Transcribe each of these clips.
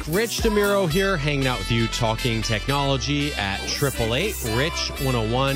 Rich DeMiro here, hanging out with you, talking technology at 888-RICH-101,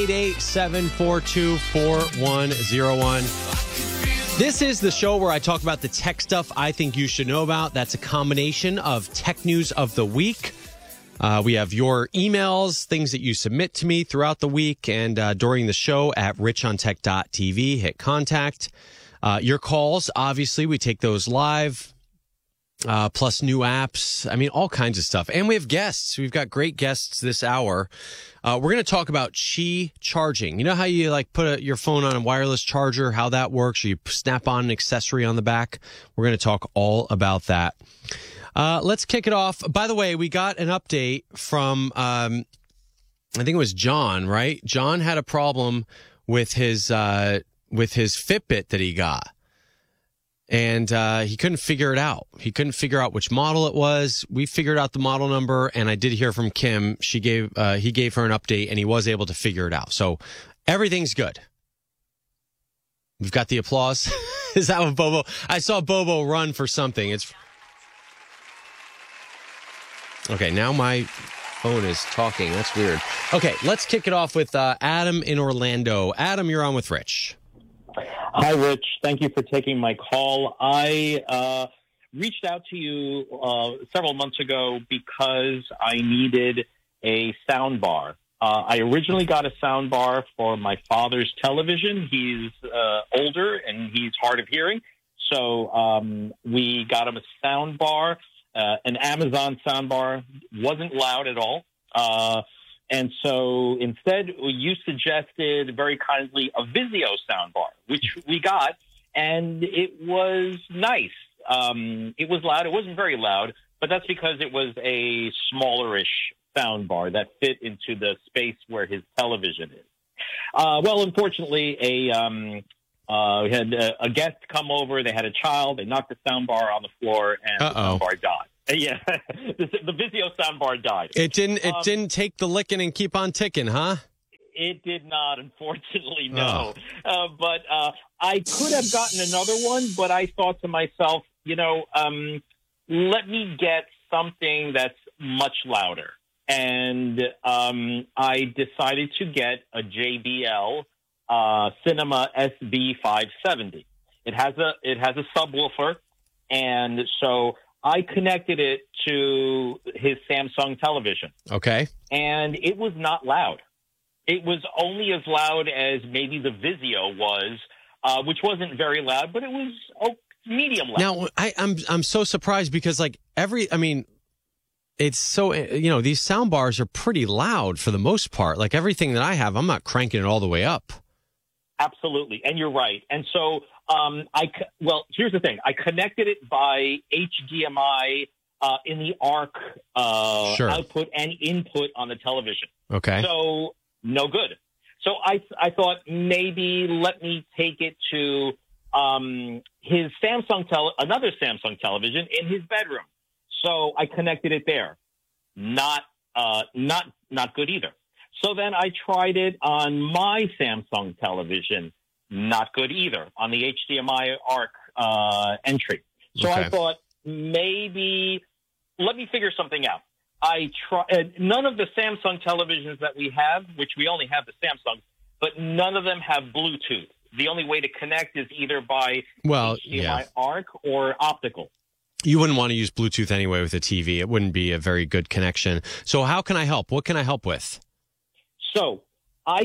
888-742-4101. This is the show where I talk about the tech stuff I think you should know about. That's a combination of tech news of the week. We have your emails, things that you submit to me throughout the week and during the show at richontech.tv. Hit contact. Your calls, obviously, we take those live. Plus new apps. I mean, all kinds of stuff. And we have guests. We've got great guests this hour. We're going to talk about Qi charging. You know how you put your phone on a wireless charger, how that works, or you snap on an accessory on the back? We're going to talk all about that. Let's kick it off. By the way, we got an update from, I think it was John, right? John had a problem with his Fitbit that he got. And he couldn't figure it out. He couldn't figure out which model it was. We figured out the model number, and I did hear from Kim. He gave her an update, and he was able to figure it out. So everything's good. We've got the applause. Is that what Bobo? I saw Bobo run for something. It's okay. Now my phone is talking. That's weird. Okay, let's kick it off with Adam in Orlando. Adam, you're on with Rich. Hi, Rich. Thank you for taking my call. I reached out to you several months ago because I needed a sound bar. I originally got a sound bar for my father's television. He's older and he's hard of hearing. So we got him a sound bar, an Amazon sound bar. Wasn't loud at all. And so instead, you suggested very kindly a Vizio soundbar, which we got, and it was nice. It was loud. It wasn't very loud, but that's because it was a smallerish soundbar that fit into the space where his television is. Well, unfortunately, we had a guest come over. They had a child. They knocked the soundbar on the floor, and the soundbar died. Yeah, the Vizio soundbar died. It didn't take the licking and keep on ticking, huh? It did not, unfortunately, no. But I could have gotten another one, but I thought to myself, let me get something that's much louder. And I decided to get a JBL Cinema SB570. It has a subwoofer, and so I connected it to his Samsung television. Okay. And it was not loud. It was only as loud as maybe the Vizio was, which wasn't very loud, but it was medium loud. Now, I'm so surprised because it's so, these sound bars are pretty loud for the most part. Like everything that I have, I'm not cranking it all the way up. Absolutely. And you're right. And so, here's the thing. I connected it by HDMI in the ARC output and input on the television. Okay. So no good. So I thought maybe let me take it to his another Samsung television in his bedroom. So I connected it there. Not good either. So then I tried it on my Samsung television. Not good either on the HDMI ARC entry. So I thought maybe let me figure something out. I tried none of the Samsung televisions that we have, which we only have the Samsungs, but none of them have Bluetooth. The only way to connect is either by HDMI ARC or optical. You wouldn't want to use Bluetooth anyway with a TV. It wouldn't be a very good connection. So how can I help? What can I help with? So I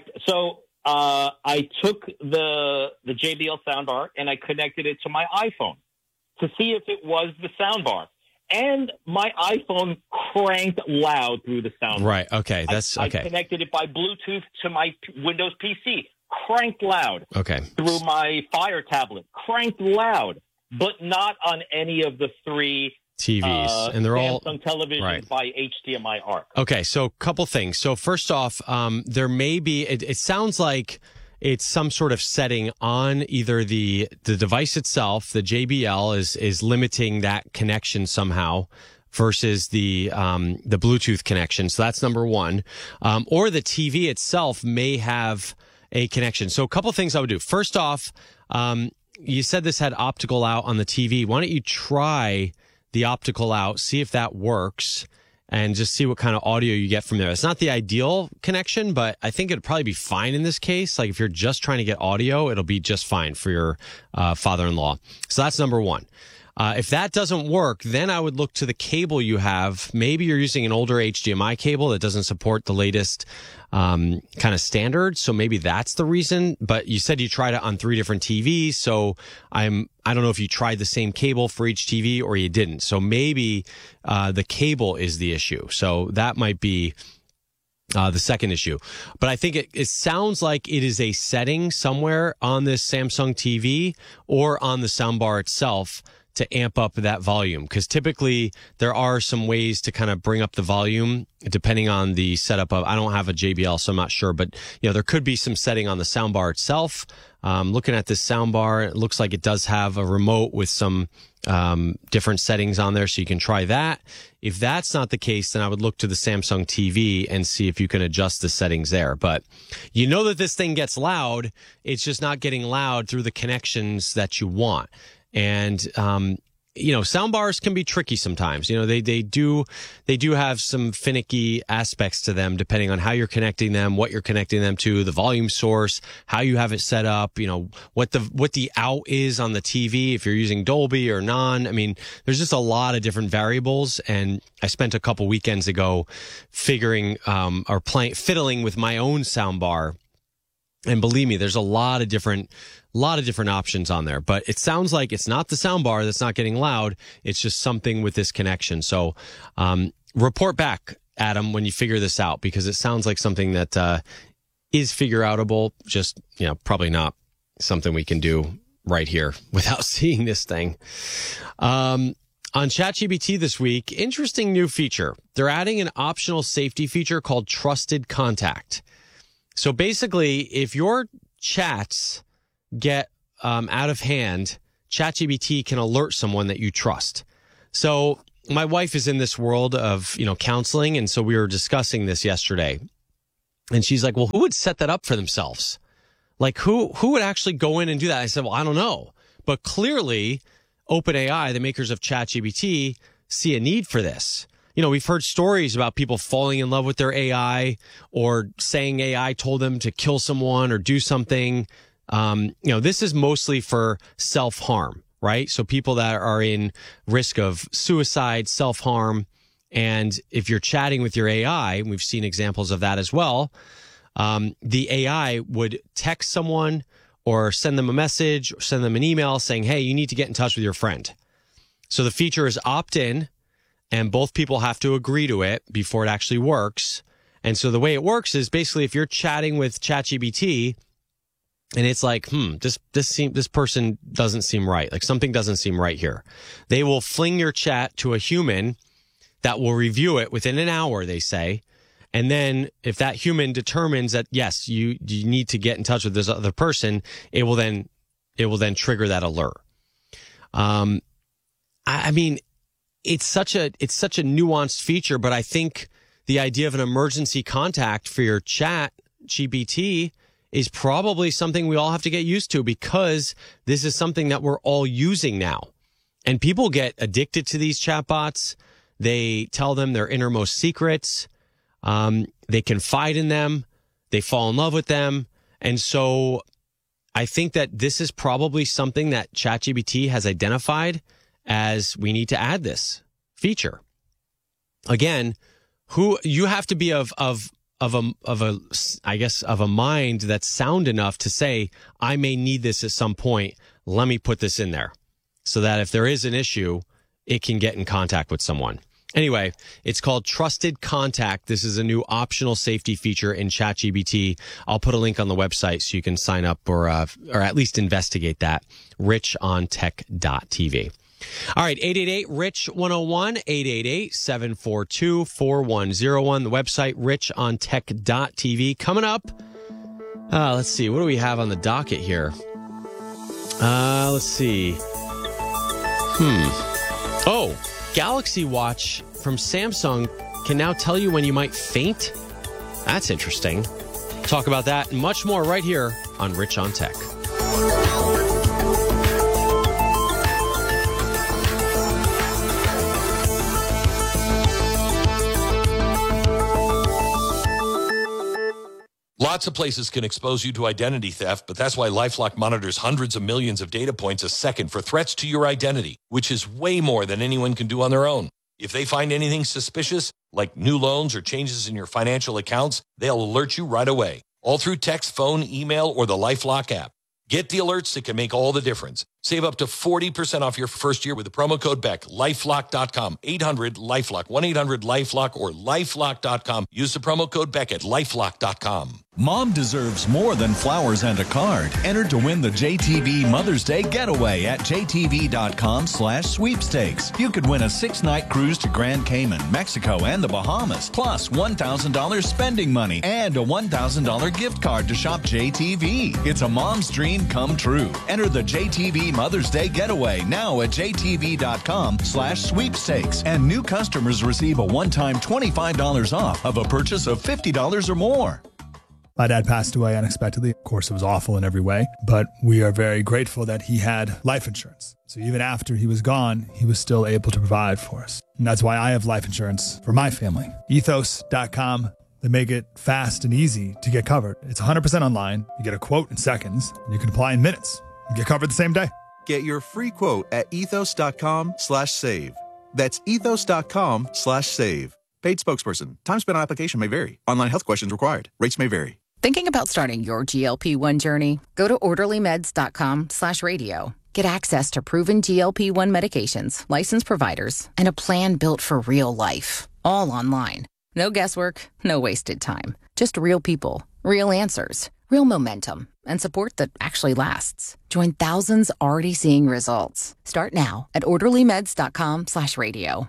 took the JBL soundbar and I connected it to my iPhone to see if it was the soundbar. And my iPhone cranked loud through the soundbar. Right. Okay. I connected it by Bluetooth to my Windows PC. Cranked loud. Okay. Through my Fire tablet. Cranked loud. But not on any of the three TVs, and they're all Samsung televisions by HDMI ARC. Okay, so a couple things. So first off, there may be. It sounds like it's some sort of setting on either the device itself. The JBL is limiting that connection somehow versus the Bluetooth connection. So that's number one. Or the TV itself may have a connection. So a couple things I would do. First off, you said this had optical out on the TV. Why don't you try the optical out, see if that works, and just see what kind of audio you get from there. It's not the ideal connection, but I think it'd probably be fine in this case. Like if you're just trying to get audio, it'll be just fine for your father-in-law. So that's number one. If that doesn't work, then I would look to the cable you have. Maybe you're using an older HDMI cable that doesn't support the latest kind of standard. So maybe that's the reason. But you said you tried it on 3 different TVs. So I don't know if you tried the same cable for each TV or you didn't. So maybe the cable is the issue. So that might be the second issue. But I think it sounds like it is a setting somewhere on this Samsung TV or on the soundbar itself to amp up that volume, because typically there are some ways to kind of bring up the volume depending on the setup of, I don't have a JBL, so I'm not sure, but there could be some setting on the soundbar itself. Looking at this soundbar, it looks like it does have a remote with some different settings on there, so you can try that. If that's not the case, then I would look to the Samsung TV and see if you can adjust the settings there. But you know that this thing gets loud. It's just not getting loud through the connections that you want. And, soundbars can be tricky sometimes. They do have some finicky aspects to them depending on how you're connecting them, what you're connecting them to, the volume source, how you have it set up, what the out is on the TV, if you're using Dolby or non. I mean, there's just a lot of different variables. And I spent a couple weekends ago fiddling with my own soundbar. And believe me, there's a lot of different options on there, but it sounds like it's not the soundbar that's not getting loud. It's just something with this connection. So, report back, Adam, when you figure this out, because it sounds like something that, is figure outable. Just, probably not something we can do right here without seeing this thing. On ChatGPT this week, interesting new feature. They're adding an optional safety feature called Trusted Contact. So basically, if your chats get out of hand, ChatGPT can alert someone that you trust. So my wife is in this world of, counseling. And so we were discussing this yesterday. And she's like, well, who would set that up for themselves? Like who would actually go in and do that? I said, well, I don't know. But clearly, OpenAI, the makers of ChatGPT, see a need for this. We've heard stories about people falling in love with their AI or saying AI told them to kill someone or do something. This is mostly for self-harm, right? So people that are in risk of suicide, self-harm. And if you're chatting with your AI, we've seen examples of that as well. The AI would text someone or send them a message or send them an email saying, hey, you need to get in touch with your friend. So the feature is opt-in. And both people have to agree to it before it actually works. And so the way it works is basically if you're chatting with ChatGPT and it's like, this person doesn't seem right. Like something doesn't seem right here. They will fling your chat to a human that will review it within an hour, they say. And then if that human determines that, yes, you need to get in touch with this other person, it will then trigger that alert. It's such a nuanced feature, but I think the idea of an emergency contact for your chat GPT is probably something we all have to get used to, because this is something that we're all using now. And people get addicted to these chatbots. They tell them their innermost secrets. They confide in them. They fall in love with them. And so I think that this is probably something that ChatGPT has identified as we need to add this feature. Again, you have to be of a mind that's sound enough to say, I may need this at some point. Let me put this in there so that if there is an issue, it can get in contact with someone. Anyway, it's called Trusted Contact. This is a new optional safety feature in ChatGPT. I'll put a link on the website so you can sign up or at least investigate that. richontech.tv. All right, 888-RICH-101, 888-742-4101. The website, richontech.tv. Coming up, let's see, what do we have on the docket here? Let's see. Oh, Galaxy Watch from Samsung can now tell you when you might faint. That's interesting. Talk about that and much more right here on Rich on Tech. Lots of places can expose you to identity theft, but that's why LifeLock monitors hundreds of millions of data points a second for threats to your identity, which is way more than anyone can do on their own. If they find anything suspicious, like new loans or changes in your financial accounts, they'll alert you right away, all through text, phone, email, or the LifeLock app. Get the alerts that can make all the difference. Save up to 40% off your first year with the promo code BECK. LifeLock.com. 800-LifeLock. 1-800-LifeLock or LifeLock.com. Use the promo code BECK at LifeLock.com. Mom deserves more than flowers and a card. Enter to win the JTV Mother's Day Getaway at jtv.com/sweepstakes. You could win a 6-night cruise to Grand Cayman, Mexico, and the Bahamas, plus $1,000 spending money and a $1,000 gift card to shop JTV. It's a mom's dream come true. Enter the JTV Mother's Day Getaway now at jtv.com/sweepstakes. And new customers receive a one-time $25 off of a purchase of $50 or more. My dad passed away unexpectedly. Of course, it was awful in every way, but we are very grateful that he had life insurance. So even after he was gone, he was still able to provide for us. And that's why I have life insurance for my family. Ethos.com. They make it fast and easy to get covered. It's 100% online. You get a quote in seconds, and you can apply in minutes. You get covered the same day. Get your free quote at ethos.com/save. That's ethos.com/save. Paid spokesperson. Time spent on application may vary. Online health questions required. Rates may vary. Thinking about starting your GLP-1 journey? Go to orderlymeds.com/radio. Get access to proven GLP-1 medications, licensed providers, and a plan built for real life. All online. No guesswork, no wasted time. Just real people, real answers, real momentum, and support that actually lasts. Join thousands already seeing results. Start now at orderlymeds.com/radio.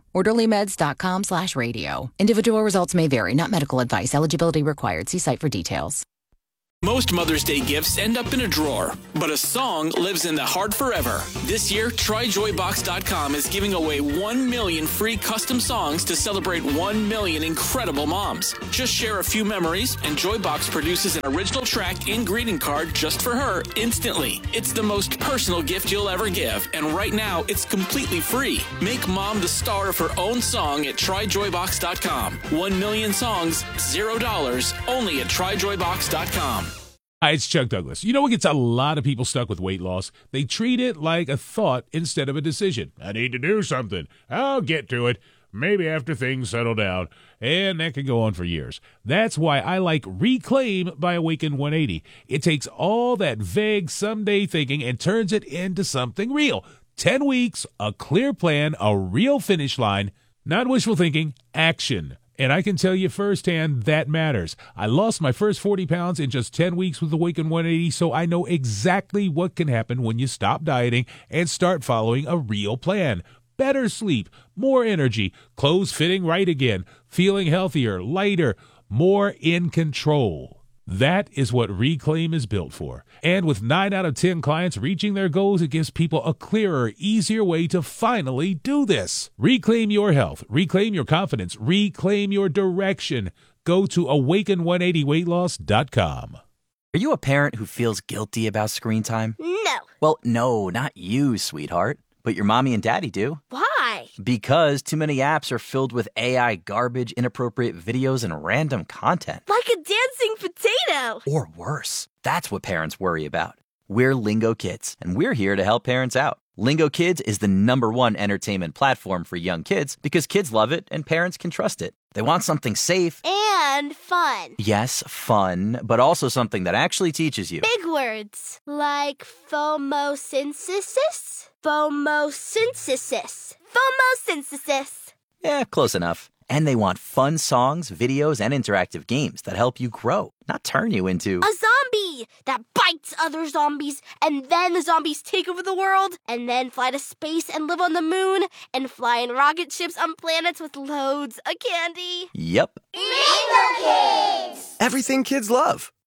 orderlymeds.com/radio. Individual results may vary, not medical advice. Eligibility required. See site for details. Most Mother's Day gifts end up in a drawer, but a song lives in the heart forever. This year, TryJoyBox.com is giving away 1 million free custom songs to celebrate 1 million incredible moms. Just share a few memories, and Joybox produces an original track and greeting card just for her instantly. It's the most personal gift you'll ever give, and right now, it's completely free. Make mom the star of her own song at TryJoyBox.com. 1 million songs, $0, only at TryJoyBox.com. Hi, it's Chuck Douglas. You know what gets a lot of people stuck with weight loss? They treat it like a thought instead of a decision. I need to do something. I'll get to it. Maybe after things settle down. And that can go on for years. That's why I like Reclaim by Awaken 180. It takes all that vague someday thinking and turns it into something real. 10 weeks, a clear plan, a real finish line. Not wishful thinking, action. And I can tell you firsthand that matters. I lost my first 40 pounds in just 10 weeks with Awaken 180, so I know exactly what can happen when you stop dieting and start following a real plan. Better sleep, more energy, clothes fitting right again, feeling healthier, lighter, more in control. That is what Reclaim is built for. And with 9 out of 10 clients reaching their goals, it gives people a clearer, easier way to finally do this. Reclaim your health. Reclaim your confidence. Reclaim your direction. Go to awaken180weightloss.com. Are you a parent who feels guilty about screen time? No. Well, no, not you, sweetheart. But your mommy and daddy do. Why? Because too many apps are filled with AI garbage, inappropriate videos, and random content. Like a dancing potato. Or worse. That's what parents worry about. We're Lingo Kids, and we're here to help parents out. Lingo Kids is the #1 entertainment platform for young kids because kids love it and parents can trust it. They want something safe. And fun. Yes, fun, but also something that actually teaches you. Big words. Like phomosynthesis? Phomosynthesis. Phomosynthesis. Yeah, close enough. And they want fun songs, videos, and interactive games that help you grow, not turn you into a zombie that bites other zombies, and then the zombies take over the world, and then fly to space and live on the moon, and fly in rocket ships on planets with loads of candy. Yep. Lingo Kids! Everything kids love.